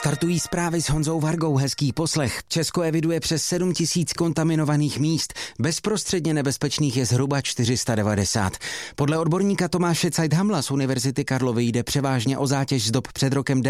Startují zprávy s Honzou Vargou, hezký poslech. Česko eviduje přes 7 000 kontaminovaných míst. Bezprostředně nebezpečných je zhruba 490. Podle odborníka Tomáše Zeithamla z Univerzity Karlovy jde převážně o zátěž z dob před rokem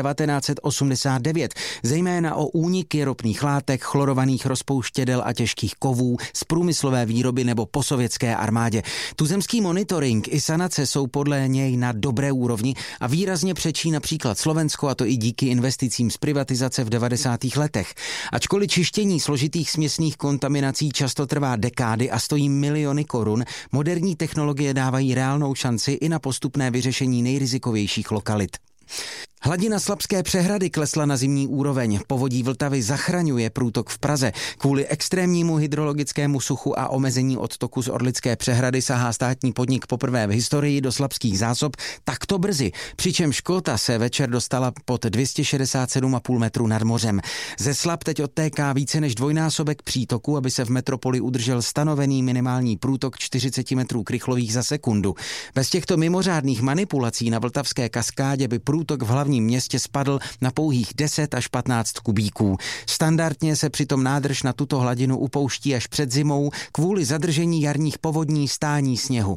1989, zejména o úniky ropných látek, chlorovaných rozpouštědel a těžkých kovů z průmyslové výroby nebo po sovětské armádě. Tuzemský monitoring i sanace jsou podle něj na dobré úrovni a výrazně přečí například Slovensko, a to i díky investicím z privatizace v 90. letech. Ačkoliv čištění složitých směsných kontaminací často trvá dekády a stojí miliony korun, moderní technologie dávají reálnou šanci i na postupné vyřešení nejrizikovějších lokalit. Hladina Slapské přehrady klesla na zimní úroveň. Povodí Vltavy zachraňuje průtok v Praze. Kvůli extrémnímu hydrologickému suchu a omezení odtoku z Orlické přehrady sahá státní podnik poprvé v historii do slapských zásob takto brzy, přičemž kóta se večer dostala pod 267,5 metru nad mořem. Ze Slap teď odtéká více než dvojnásobek přítoku, aby se v metropoli udržel stanovený minimální průtok 40 metrů krychlových za sekundu. Bez těchto mimořádných manipulací na Vltavské kaskádě by průtok v hlavním městě spadl na pouhých 10 až 15 kubíků. Standardně se přitom nádrž na tuto hladinu upouští až před zimou kvůli zadržení jarních povodní, stání sněhu.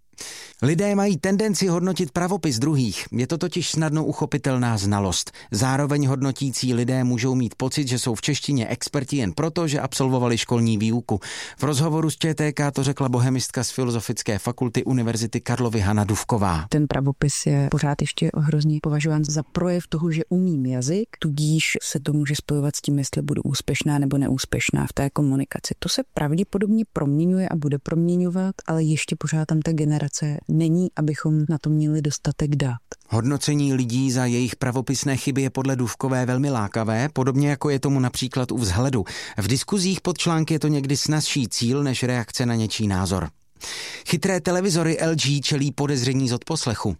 Lidé mají tendenci hodnotit pravopis druhých, je to totiž snadno uchopitelná znalost. Zároveň hodnotící lidé můžou mít pocit, že jsou v češtině experti jen proto, že absolvovali školní výuku. V rozhovoru s ČTK to řekla bohemistka z Filozofické fakulty Univerzity Karlovy Hana Dufková. Ten pravopis je pořád ještě hrozně považován za projev toho, že umím jazyk, tudíž se to může spojovat s tím, jestli budu úspěšná nebo neúspěšná v té komunikaci. To se pravděpodobně proměňuje a bude proměňovat, ale ještě pořád tam ta generace není, abychom na to měli dostatek dat. Hodnocení lidí za jejich pravopisné chyby je podle Dufkové velmi lákavé, podobně jako je tomu například u vzhledu. V diskuzích pod články je to někdy snazší cíl než reakce na něčí názor. Chytré televizory LG čelí podezření z odposlechu.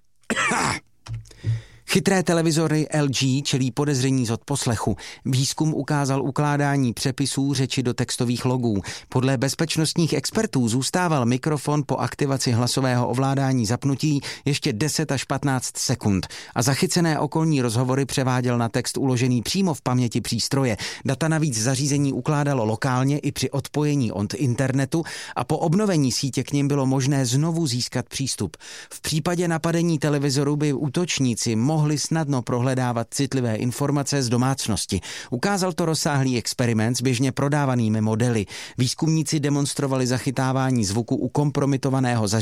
Chytré televizory LG čelí podezření z odposlechu. Výzkum ukázal ukládání přepisů řeči do textových logů. Podle bezpečnostních expertů zůstával mikrofon po aktivaci hlasového ovládání zapnutí ještě 10 až 15 sekund a zachycené okolní rozhovory převáděl na text uložený přímo v paměti přístroje. Data navíc zařízení ukládalo lokálně i při odpojení od internetu a po obnovení sítě k nim bylo možné znovu získat přístup. V případě napadení televizoru by útočníci mohli snadno prohledávat citlivé informace z domácnosti. Ukázal to rozsáhlý experiment s běžně prodávanými modely. Výzkumníci demonstrovali zachytávání zvuku u kompromitovaného zařízení